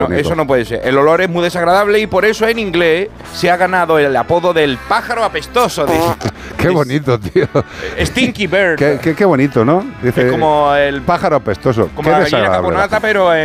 Eso no puede ser. El olor es muy desagradable y por eso en inglés se ha ganado el apodo del pájaro apestoso. Qué bonito, tío. Stinky Bird. Qué bonito, ¿no? Dice, es como el pájaro apestoso. como qué la gallina desagradable. caponata, pero